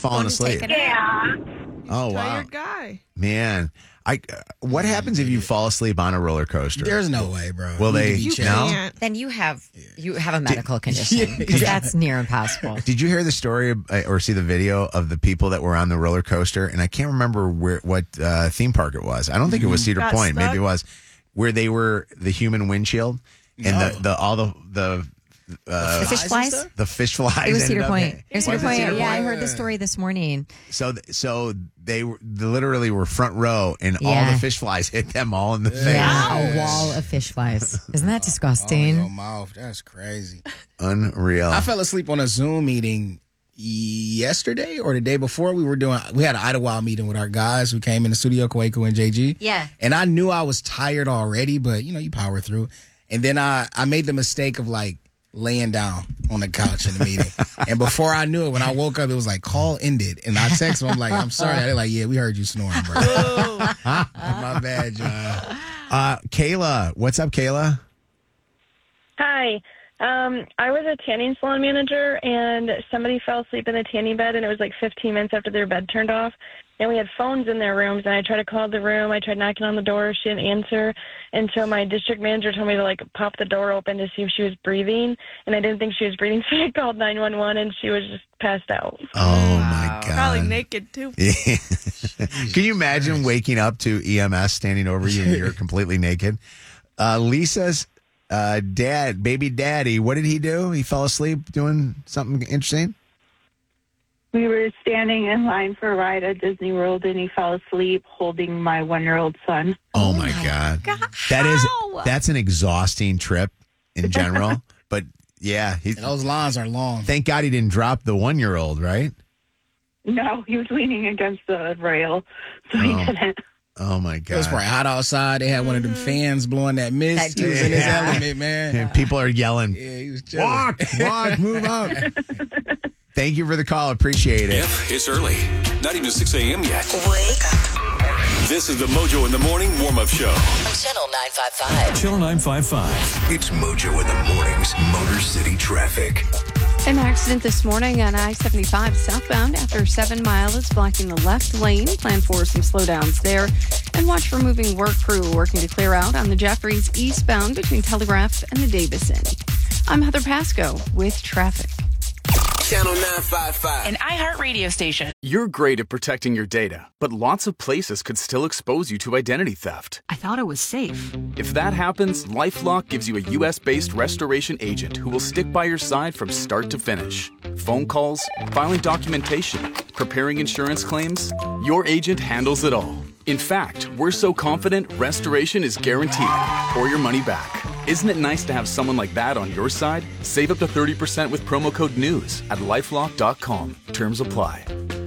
fallen asleep. Yeah. Oh, wow. Tired guy. Man. What happens if you fall asleep on a roller coaster? There's no way, bro. Will they? You No? can't. Then you have a medical condition because that's near impossible. Did you hear the story or see the video of the people that were on the roller coaster? And I can't remember what theme park it was. I don't think it was Cedar Got Point. stuck? Maybe it was where they were the human windshield and all the The fish flies? the fish flies. It was ended Cedar up- Point. It was Cedar Was it Point. Cedar Yeah, I Point? heard the story this morning. So they literally were front row, and all Yeah. the fish flies hit them all in the face. Yeah, a wall of fish flies. Isn't that Oh, disgusting? your mouth. That's crazy. Unreal. I fell asleep on a Zoom meeting yesterday or the day before. We had an Idlewild meeting with our guys who came in the studio, Kwaku and JG. Yeah. And I knew I was tired already, but you power through. And then I made the mistake of laying down on the couch in the meeting. And before I knew it, when I woke up, it was call ended. And I texted them, I'm like, I'm sorry. They're like, yeah, we heard you snoring, bro. My bad, John. Kayla. What's up, Kayla? Hi. I was a tanning salon manager, and somebody fell asleep in the tanning bed, and it was 15 minutes after their bed turned off. And we had phones in their rooms, and I tried to call the room. I tried knocking on the door. She didn't answer. And so my district manager told me to, pop the door open to see if she was breathing. And I didn't think she was breathing, so I called 911, and she was just passed out. Oh, my God. Probably naked, too. Can you imagine waking up to EMS standing over you and you're completely naked? Lisa's baby daddy, what did he do? He fell asleep doing something interesting? We were standing in line for a ride at Disney World, and he fell asleep holding my 1-year-old son. Oh, my God. That's an exhausting trip in general. But, yeah. Those lines are long. Thank God he didn't drop the 1-year-old, right? No, he was leaning against the rail, so he didn't. Oh, my It was God. probably hot outside. They had one of them fans blowing that mist. He was in his element, man. And people are yelling, Yeah, he was chilling. walk, move up. Thank you for the call. Appreciate it. Yep, it's early. Not even 6 a.m. yet. Wake up. This is the Mojo in the Morning warm-up show. On Channel 955. Channel 955. It's Mojo in the Morning's Motor City Traffic. An accident this morning on I-75 southbound after 7 Mile is blocking the left lane. Plan for some slowdowns there. And watch for moving work crew working to clear out on the Jeffries eastbound between Telegraph and the Davison. I'm Heather Pasco with traffic. Channel 955. An iHeart radio station. You're great at protecting your data, but lots of places could still expose you to identity theft. I thought it was safe. If that happens, LifeLock gives you a U.S.-based restoration agent who will stick by your side from start to finish. Phone calls, filing documentation, preparing insurance claims, your agent handles it all. In fact, we're so confident restoration is guaranteed or your money back. Isn't it nice to have someone like that on your side? Save up to 30% with promo code NEWS at LifeLock.com. Terms apply.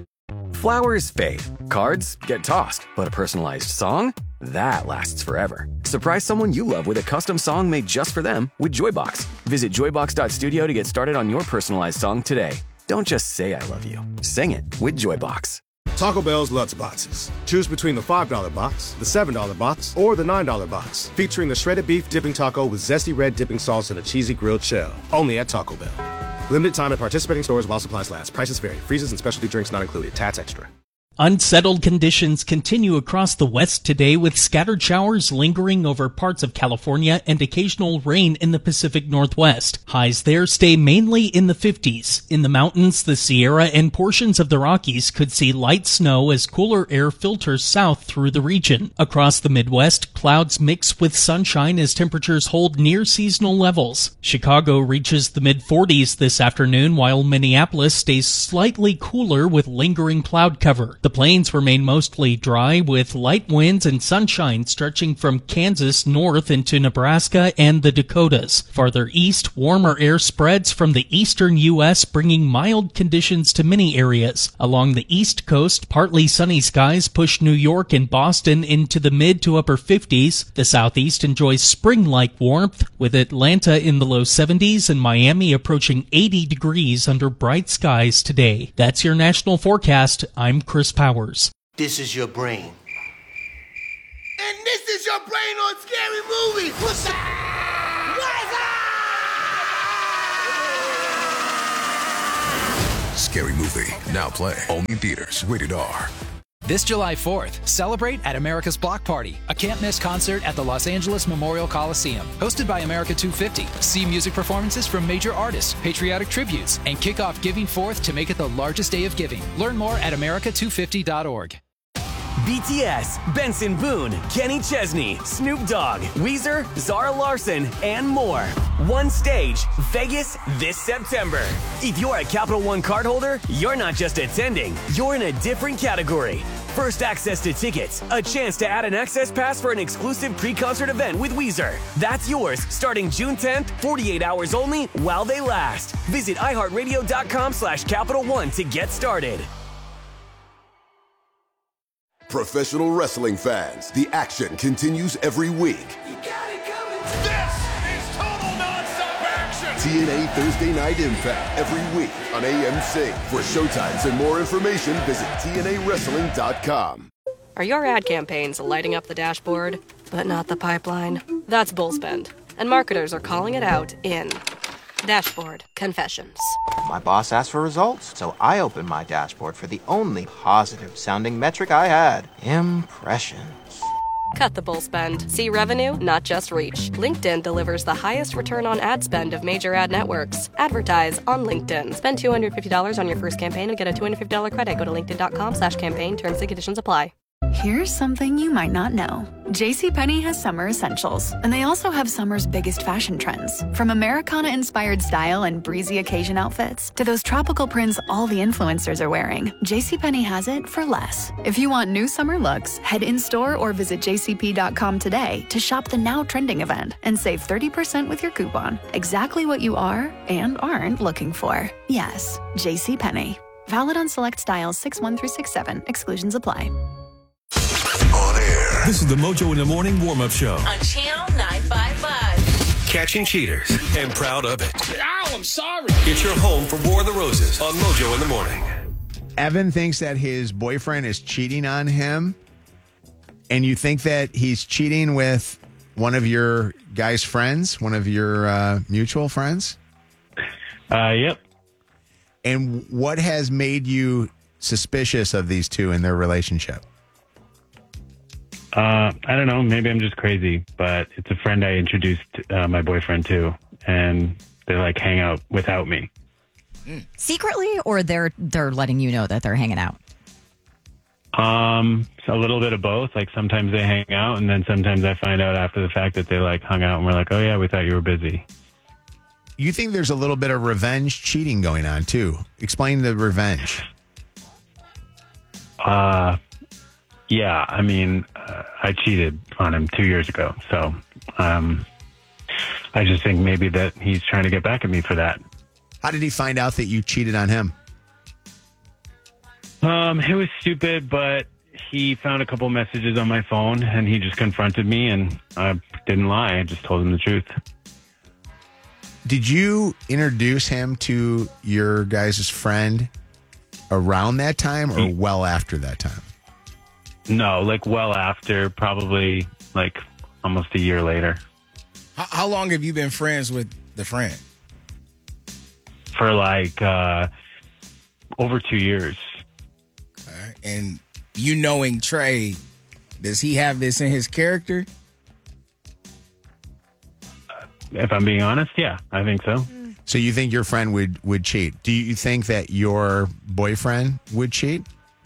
Flowers fade. Cards get tossed. But a personalized song? That lasts forever. Surprise someone you love with a custom song made just for them with Joybox. Visit joybox.studio to get started on your personalized song today. Don't just say I love you. Sing it with Joybox. Taco Bell's Lutz Boxes. Choose between the $5 box, the $7 box, or the $9 box. Featuring the shredded beef dipping taco with zesty red dipping sauce and a cheesy grilled shell. Only at Taco Bell. Limited time at participating stores while supplies last. Prices vary. Freezes and specialty drinks not included. Tats extra. Unsettled conditions continue across the West today with scattered showers lingering over parts of California and occasional rain in the Pacific Northwest. Highs there stay mainly in the 50s. In the mountains, the Sierra and portions of the Rockies could see light snow as cooler air filters south through the region. Across the Midwest, clouds mix with sunshine as temperatures hold near seasonal levels. Chicago reaches the mid-40s this afternoon, while Minneapolis stays slightly cooler with lingering cloud cover. The plains remain mostly dry with light winds and sunshine stretching from Kansas north into Nebraska and the Dakotas. Farther east, warmer air spreads from the eastern U.S., bringing mild conditions to many areas. Along the east coast, partly sunny skies push New York and Boston into the mid to upper 50s. The southeast enjoys spring-like warmth, with Atlanta in the low 70s and Miami approaching 80 degrees under bright skies today. That's your national forecast. I'm Chris Powers. This is your brain. And this is your brain on Scary Movie. What's up? Scary Movie Now play only in theaters. Rated R. This July 4th, celebrate at America's Block Party, a can't-miss concert at the Los Angeles Memorial Coliseum. Hosted by America 250. See music performances from major artists, patriotic tributes, and kick off Giving Forth to make it the largest day of giving. Learn more at america250.org. BTS, Benson Boone, Kenny Chesney, Snoop Dogg, Weezer, Zara Larson, and more. One stage, Vegas this September. If you're a Capital One cardholder, you're not just attending, you're in a different category. First access to tickets, a chance to add an access pass for an exclusive pre-concert event with Weezer. That's yours starting June 10th, 48 hours only while they last. Visit iHeartRadio.com/Capital One to get started. Professional wrestling fans, the action continues every week. This is total nonstop action. TNA Thursday Night Impact every week on AMC. For showtimes and more information, visit TNAWrestling.com. Are your ad campaigns lighting up the dashboard, but not the pipeline? That's bullspend, and marketers are calling it out in Dashboard Confessions. My boss asked for results, so I opened my dashboard for the only positive-sounding metric I had: impressions. Cut the bull spend. See revenue, not just reach. LinkedIn delivers the highest return on ad spend of major ad networks. Advertise on LinkedIn. Spend $250 on your first campaign and get a $250 credit. Go to linkedin.com/campaign. Terms and conditions apply. Here's something you might not know. JCPenney has summer essentials, and they also have summer's biggest fashion trends. From Americana-inspired style and breezy occasion outfits to those tropical prints all the influencers are wearing, JCPenney has it for less. If you want new summer looks, head in-store or visit jcp.com today to shop the now trending event and save 30% with your coupon. Exactly what you are and aren't looking for. Yes, JCPenney. Valid on select styles 6-1 through 6-7. Exclusions apply. This is the Mojo in the Morning warm-up show. On Channel 955. Catching cheaters and proud of it. Ow, I'm sorry. It's your home for War of the Roses on Mojo in the Morning. Evan thinks that his boyfriend is cheating on him, and you think that he's cheating with one of your guy's friends, one of your mutual friends? Yep. And what has made you suspicious of these two in their relationship? I don't know. Maybe I'm just crazy, but it's a friend I introduced my boyfriend to, and they like hang out without me. Secretly, or they're letting you know that they're hanging out? A little bit of both. Like sometimes they hang out, and then sometimes I find out after the fact that they like hung out, and we're like, oh yeah, we thought you were busy. You think there's a little bit of revenge cheating going on too? Explain the revenge. Yeah, I mean, I cheated on him 2 years ago, so I just think maybe that he's trying to get back at me for that. How did he find out that you cheated on him? It was stupid, but he found a couple messages on my phone, and he just confronted me, and I didn't lie. I just told him the truth. Did you introduce him to your guys' friend around that time or well after that time? No, like well after, probably like almost a year later. How long have you been friends with the friend? For like over 2 years. Okay. And you knowing Trey, does he have this in his character? If I'm being honest, yeah, I think so. So you think your friend would cheat? Do you think that your boyfriend would cheat?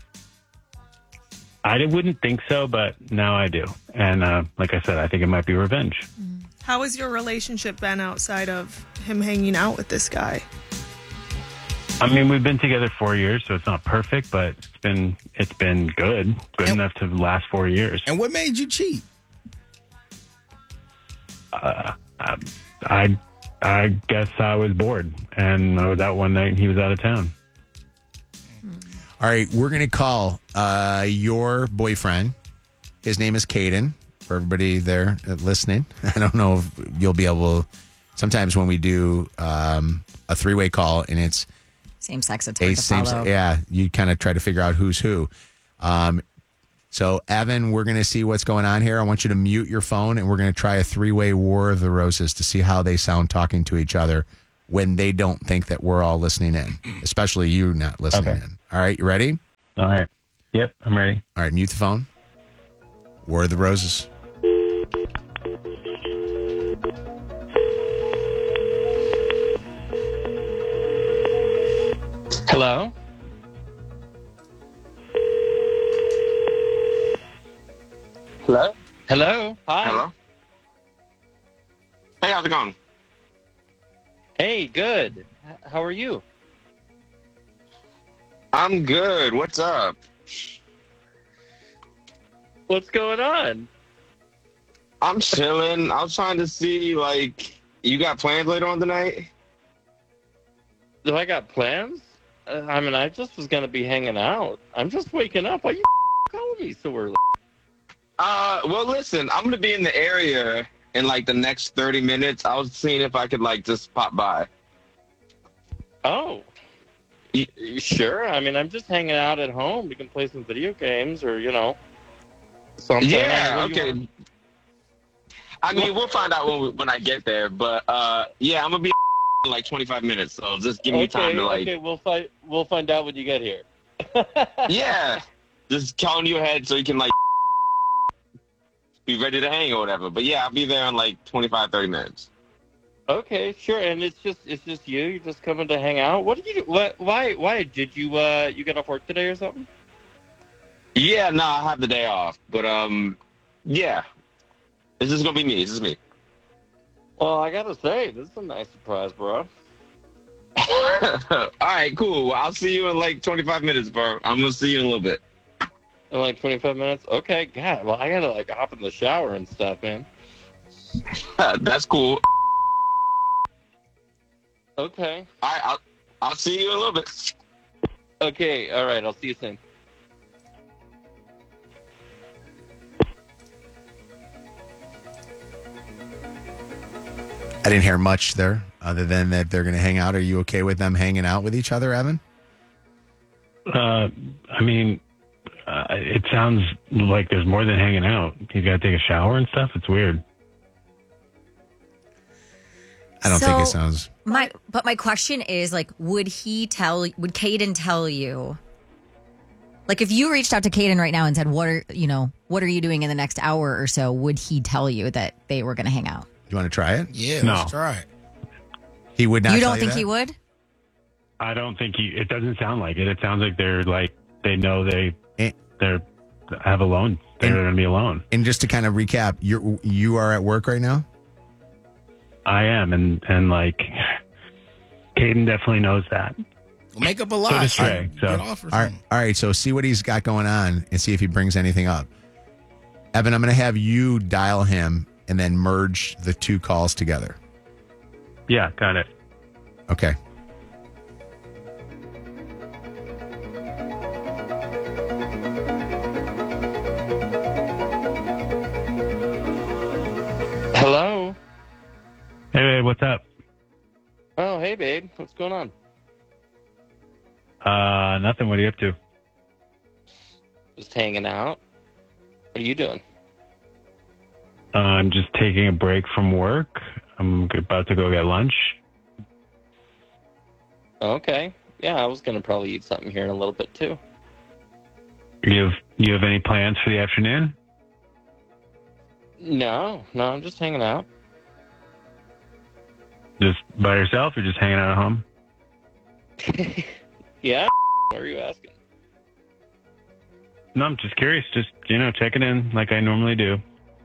I wouldn't think so, but now I do. And like I said, I think it might be revenge. How has your relationship been outside of him hanging out with this guy? I mean, we've been together 4 years, so it's not perfect, but it's been good enough to last 4 years. And what made you cheat? I guess I was bored, and I was out one night, and he was out of town. All right, we're going to call your boyfriend. His name is Caden, for everybody there listening. I don't know if you'll be able to. Sometimes when we do a three-way call and it's same sex, it's hard to follow. Yeah, you kind of try to figure out who's who. So, Evan, we're going to see what's going on here. I want you to mute your phone, and we're going to try a three-way War of the Roses to see how they sound talking to each other when they don't think that we're all listening in, especially you not listening in. All right, you ready? All right. Yep, I'm ready. All right, mute the phone. War of the Roses. Hello? Hello? Hello? Hi. Hello? Hey, how's it going? Hey, good. How are you? I'm good. What's up? What's going on? I'm chilling. I was trying to see, like, you got plans later on tonight? Do I got plans? I mean, I just was going to be hanging out. I'm just waking up. Why you calling me so early? Well, listen, I'm going to be in the area in, like, the next 30 minutes. I was seeing if I could, like, just pop by. Oh. Sure. I mean, I'm just hanging out at home. We can play some video games or, you know, something. Yeah, okay. I mean, we'll find out when I get there. But, yeah, I'm going to be in, like, 25 minutes. So just give me time to, like... Okay, we'll find out when you get here. Yeah. Just counting you ahead so you can, like... be ready to hang or whatever. But yeah, I'll be there in like 25, 30 minutes. Okay, sure. And it's just you? You're just coming to hang out? What did you do? Why did you get off work today or something? Yeah, no, I have the day off. But yeah. It's just gonna be me. It's just me. Well, I gotta say, this is a nice surprise, bro. All right, cool. Well, I'll see you in like 25 minutes, bro. I'm gonna see you in a little bit. In like 25 minutes? Okay, God. Well, I gotta like hop in the shower and stuff, man. That's cool. Okay. All right, I'll see you in a little bit. Okay, all right. I'll see you soon. I didn't hear much there other than that they're going to hang out. Are you okay with them hanging out with each other, Evan? I mean, it sounds like there's more than hanging out. You got to take a shower and stuff. It's weird. I don't think it sounds... But my question is, like, would Caden tell you? Like, if you reached out to Caden right now and said, what are you doing in the next hour or so, would he tell you that they were going to hang out? You want to try it? Yeah, No. let's try it. He would not. You don't tell think that? he would? I don't think it doesn't sound like it. It sounds like they're like, they know they're have alone. They're going to be alone. And just to kind of recap, you are at work right now? I am. And like, Caden definitely knows that. We'll make up a So lie. does Trey. So. All right. So see what he's got going on and see if he brings anything up. Evan, I'm going to have you dial him and then merge the two calls together. Yeah, got it. Okay. Hello? Hey, babe, what's up? Oh, hey, babe. What's going on? Nothing. What are you up to? Just hanging out. What are you doing? I'm just taking a break from work. I'm about to go get lunch. Okay. Yeah, I was going to probably eat something here in a little bit, too. You have any plans for the afternoon? No, I'm just hanging out. Just by yourself or just hanging out at home? Yeah? What are you asking? No, I'm just curious. Just, checking in like I normally do.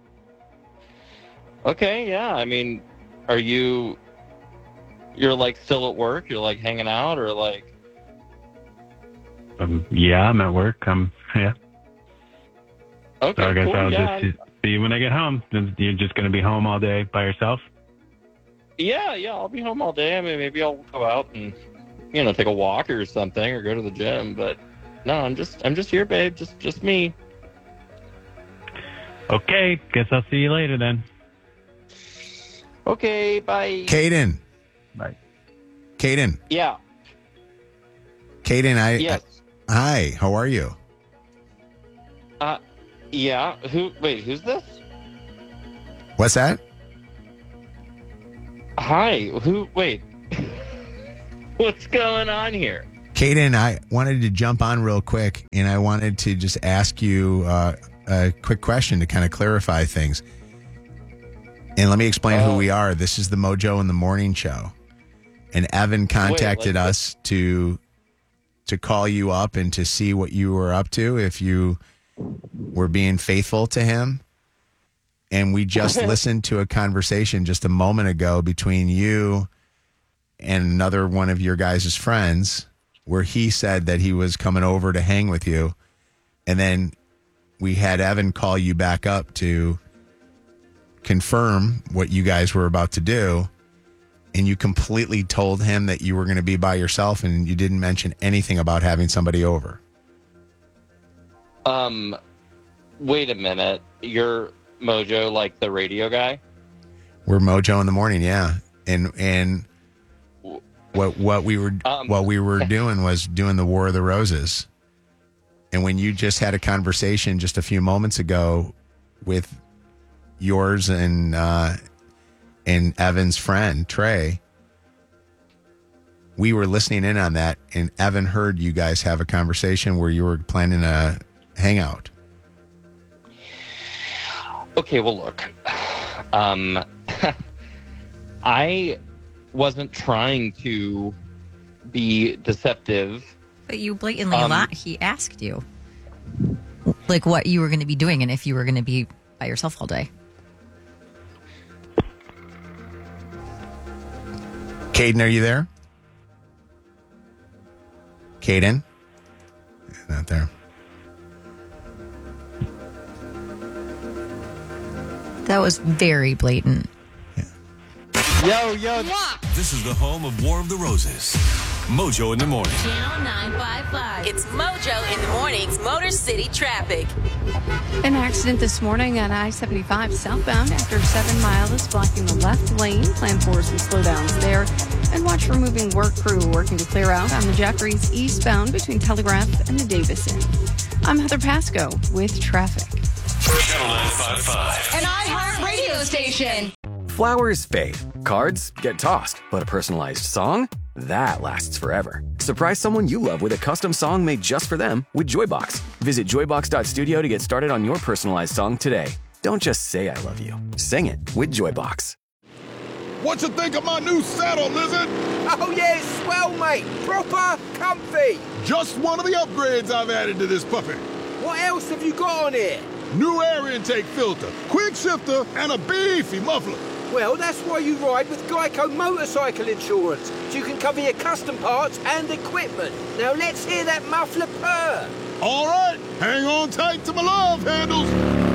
Okay, yeah. I mean, you're like still at work? You're like hanging out or like... Yeah, I'm at work. Yeah. Okay, so I guess cool. I'll Yeah, just see you when I get home. You're just going to be home all day by yourself? Yeah, I'll be home all day. I mean, maybe I'll go out and, take a walk or something or go to the gym. But no, I'm just here, babe. Just me. Okay, guess I'll see you later then. Okay, bye. Caden. Bye. Caden. Yeah. Caden, Yes. Hi, how are you? Yeah. Who's this? What's that? Hi. Wait. What's going on here? Caden, I wanted to jump on real quick, and I wanted to just ask you a quick question to kind of clarify things. And let me explain who we are. This is the Mojo in the Morning Show. And Evan contacted us to call you up and to see what you were up to, if you were being faithful to him. And we just listened to a conversation just a moment ago between you and another one of your guys' friends, where he said that he was coming over to hang with you. And then we had Evan call you back up to confirm what you guys were about to do. And you completely told him that you were going to be by yourself, and you didn't mention anything about having somebody over. Wait a minute. You're Mojo, like the radio guy? We're Mojo in the Morning, yeah. And what we were doing was doing the War of the Roses. And when you just had a conversation just a few moments ago with yours and Evan's friend, Trey, we were listening in on that, and Evan heard you guys have a conversation where you were planning a hangout. Okay, well, look. I wasn't trying to be deceptive. But you blatantly lied. He asked you, like, what you were going to be doing and if you were going to be by yourself all day. Caden, are you there? Caden? Not there. That was very blatant. Yo. This is the home of War of the Roses. Mojo in the Morning. Channel 955. It's Mojo in the Morning's Motor City traffic. An accident this morning on I-75 southbound after 7 Mile is blocking the left lane. Plan for some slowdowns there. And watch for moving work crew working to clear out on the Jeffries eastbound between Telegraph and the Davison. I'm Heather Pasco with traffic. Channel 955. An iHeart radio station. Flowers fade, cards get tossed, but a personalized song? That lasts forever. Surprise someone you love with a custom song made just for them with Joybox. Visit joybox.studio to get started on your personalized song today. Don't just say I love you. Sing it with Joybox. What you think of my new saddle, Lizard? Oh, yeah, it's swell, mate. Proper comfy. Just one of the upgrades I've added to this puppy. What else have you got on it? New air intake filter, quick shifter, and a beefy muffler. Well, that's why you ride with Geico Motorcycle Insurance, so you can cover your custom parts and equipment. Now let's hear that muffler purr. All right, hang on tight to my love handles.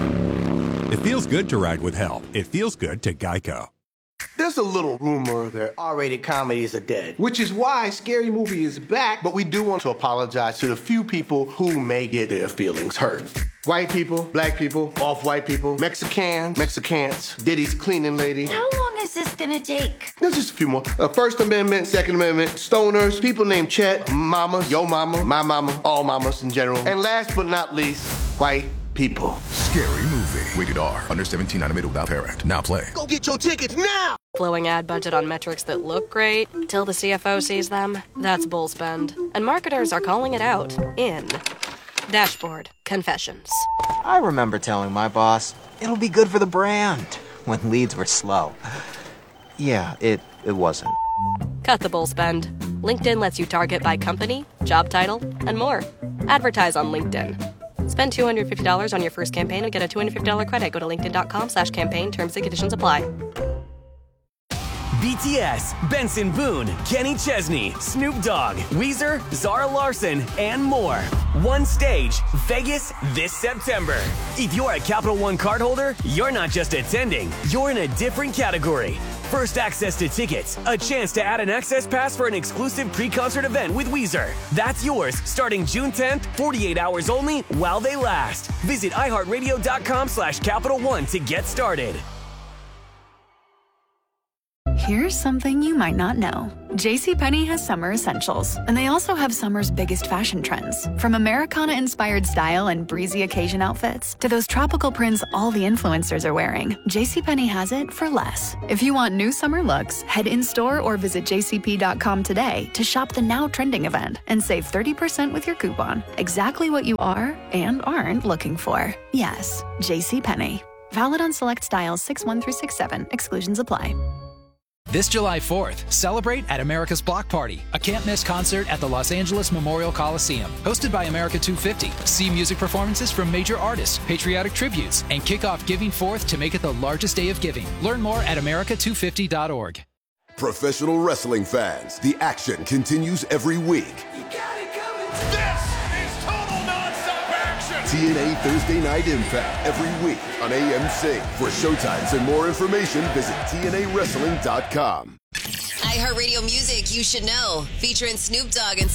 It feels good to ride with help. It feels good to Geico. There's a little rumor that R-rated comedies are dead, which is why Scary Movie is back, but we do want to apologize to the few people who may get their feelings hurt. White people, black people, off-white people, Mexicans, Diddy's cleaning lady. How long is this gonna take? There's just a few more. First Amendment, Second Amendment, stoners, people named Chet, mamas, yo mama, my mama, all mamas in general. And last but not least, white people. Scary Movie. Rated R. Under 17, animated without parent. Now play. Go get your tickets now! Blowing ad budget on metrics that look great till the CFO sees them. That's bull spend. And marketers are calling it out in Dashboard Confessions. I remember telling my boss, it'll be good for the brand, when leads were slow. Yeah, it wasn't. Cut the bull spend. LinkedIn lets you target by company, job title, and more. Advertise on LinkedIn. Spend $250 on your first campaign and get a $250 credit. Go to linkedin.com/campaign. Terms and conditions apply. BTS, Benson Boone, Kenny Chesney, Snoop Dogg, Weezer, Zara Larsson, and more. One stage, Vegas, this September. If you're a Capital One cardholder, you're not just attending, you're in a different category. First access to tickets, a chance to add an access pass for an exclusive pre-concert event with Weezer. That's yours starting June 10th, 48 hours only while they last. Visit iHeartRadio.com/Capital One to get started. Here's something you might not know. JCPenney has summer essentials, and they also have summer's biggest fashion trends. From Americana-inspired style and breezy occasion outfits to those tropical prints all the influencers are wearing, JCPenney has it for less. If you want new summer looks, head in-store or visit jcp.com today to shop the now trending event and save 30% with your coupon. Exactly what you are and aren't looking for. Yes, JCPenney. Valid on select styles 6-1 through 6-7. Exclusions apply. This July 4th, celebrate at America's Block Party, a can't-miss concert at the Los Angeles Memorial Coliseum. Hosted by America 250. See music performances from major artists, patriotic tributes, and kick off Giving 4th to make it the largest day of giving. Learn more at america250.org. Professional wrestling fans, the action continues every week. This is total nonstop action. TNA Thursday Night Impact every week on AMC. For showtimes and more information, visit TNAWrestling.com. iHeartRadio Music You Should Know, featuring Snoop Dogg and